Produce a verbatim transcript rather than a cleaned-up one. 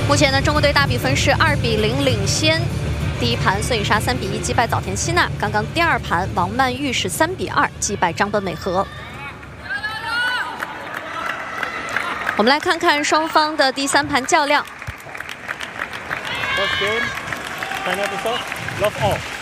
目前呢，中国队大比分是二比零领先。第一盘孙颖莎三比一击败早田希娜，刚刚第二盘王曼玉是三比二击败张本美和。我们来看看双方的第三盘较量。 First game, ten episodes, love all.